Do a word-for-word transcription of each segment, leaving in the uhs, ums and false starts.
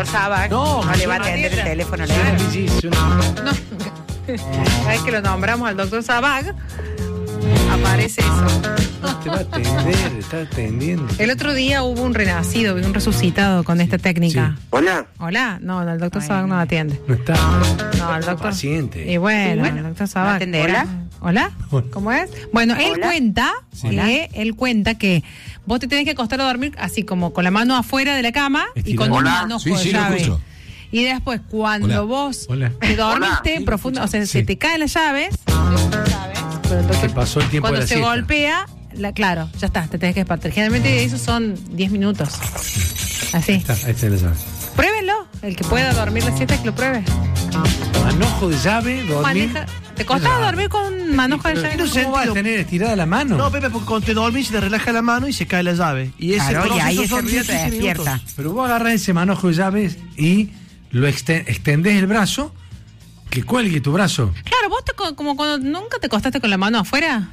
Sabag, No, no le va a no atender el atienda. teléfono. Sí, ¿Le sí, sí, una- No. Cada vez que lo nombramos al doctor Sabag, aparece eso. No te va a atender, está atendiendo. El otro día hubo un renacido, un resucitado con esta técnica. Sí. Hola. Hola, no, el doctor Ay, Sabag no no. atiende. No está. No, el doctor. Paciente. Y bueno, Sí, bueno. el doctor Sabag. ¿No atenderá? Hola. Hola. ¿Cómo es? Bueno, él Hola. cuenta, Sí. que él cuenta que vos te tenés que acostar a dormir así como con la mano afuera de la cama y con Estirado. tu Hola. mano Sí, con sí, lo llave. escucho. Y después, cuando Hola. vos Hola. te dormiste Hola. profundo, o sea, Sí. se te caen las llaves, pero entonces, Se pasó el tiempo cuando de la se siesta. golpea, la, claro, ya está, te tenés que despertar. Generalmente eso son diez minutos. Así. Está, ahí está la llave. Pruébenlo. El que pueda dormir la siesta, que lo pruebe. Manojo de llave, dormir. Maneja- ¿Te costaba Claro. dormir con manojo de Pero, llave? ¿cómo sentido. vas a tener estirada la mano? No, Pepe, porque cuando te dormís se te relaja la mano y se cae la llave. Y ese Claro, y proceso ahí ese son ruido te diez, quince despierta. minutos. Pero vos agarrás ese manojo de llaves y lo exten- extendés el brazo, que cuelgue tu brazo. Claro, vos te, co- como cuando nunca te acostaste con la mano afuera.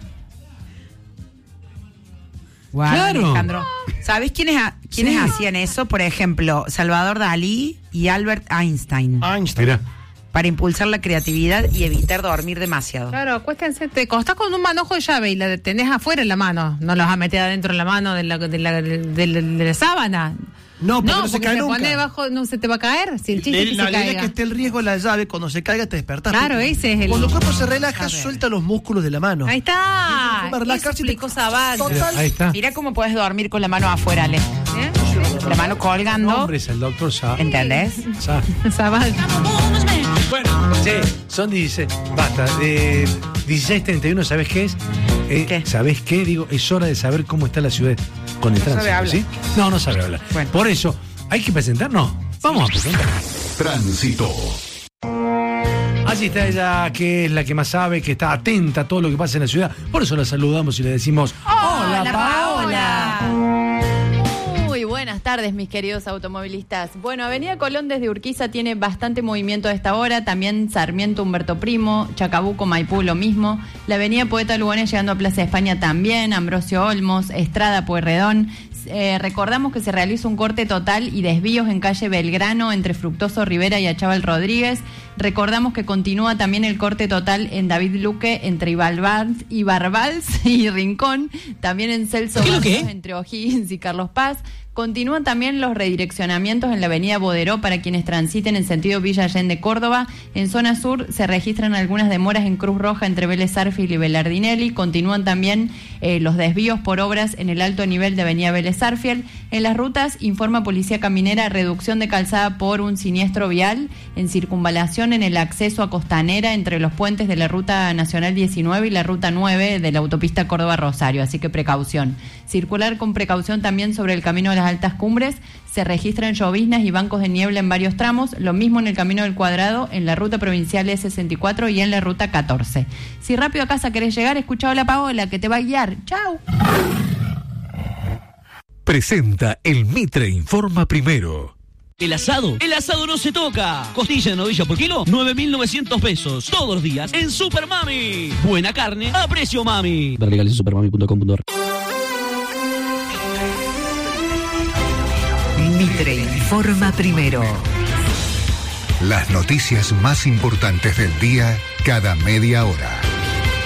Guau, Claro. Alejandro. ¿Sabés quiénes, ha- quiénes Sí. hacían eso? Por ejemplo, Salvador Dalí y Albert Einstein. Einstein. Mira. Para impulsar la creatividad y evitar dormir demasiado. Claro, acuéstense, te acostás con un manojo de llave y la tenés afuera en la mano. No la vas a meter adentro en la mano de la, de la, de la- de la sábana. No, porque no, se porque cae se nunca. pone debajo, no se te va a caer. Si el chiste es que la se la idea es caiga. que esté el riesgo de la llave, cuando se caiga te despertás. Claro, Pepe. ese es el- Cuando el cuerpo se relaja, A ver. suelta los músculos de la mano. Ahí está. Eso, relajarse Eso y te- explicó Sabag. Total. Ahí está. Mira cómo puedes dormir con la mano afuera, Ale. ¿Eh? La mano colgando. Nombre es el doctor Sa. ¿Entendés? Sa. Sabag. Bueno, sí, son dieciséis. Basta. Eh, dieciséis treinta y uno, ¿sabés qué es? Eh, ¿Qué? ¿Sabés qué? Digo, es hora de saber cómo está la ciudad con el No sabe tránsito. hablar. ¿Sí? No, no sabe hablar. Bueno. Por eso, ¿hay que presentarnos? Vamos a presentar. Tránsito. Allí está ella, que es la que más sabe, que está atenta a todo lo que pasa en la ciudad. Por eso la saludamos y le decimos: ¡Hola, Paola! Muy buenas tardes, mis queridos automovilistas. Bueno, Avenida Colón desde Urquiza tiene bastante movimiento a esta hora, también Sarmiento, Humberto Primo, Chacabuco, Maipú, lo mismo. La Avenida Poeta Lugones llegando a Plaza España también, Ambrosio Olmos, Estrada, Pueyrredón. Eh, recordamos que se realiza un corte total y desvíos en calle Belgrano entre Fructuoso Rivera y Achával Rodríguez. Recordamos que continúa también el corte total en David Luque entre Ibalbals, Ibarbals y Rincón, también en Celso ¿Qué lo qué? Bastos entre O'Higgins y Carlos Paz. Continúan también los redireccionamientos en la avenida Boderó para quienes transiten en sentido Villa Allende, Córdoba. En zona sur se registran algunas demoras en Cruz Roja entre Vélez Sarsfield y Belardinelli. Continúan también eh, los desvíos por obras en el alto nivel de avenida Vélez Sarsfield. En las rutas, informa Policía Caminera, reducción de calzada por un siniestro vial en circunvalación en el acceso a Costanera entre los puentes de la Ruta Nacional diecinueve y la Ruta nueve de la autopista Córdoba-Rosario, así que precaución. Circular con precaución también sobre el camino de las altas cumbres. Se registran lloviznas y bancos de niebla en varios tramos, lo mismo en el Camino del Cuadrado, en la ruta provincial E sesenta y cuatro y en la ruta catorce. Si rápido a casa querés llegar, escucha a la Paola, que te va a guiar. ¡Chau! Presenta el Mitre Informa Primero. El asado, el asado no se toca. Costilla de novilla por kilo, nueve mil novecientos pesos. Todos los días en Super Mami. Buena carne a precio mami. Ver legales en supermami punto com punto ar. Mitre Informa Primero. Las noticias más importantes del día cada media hora.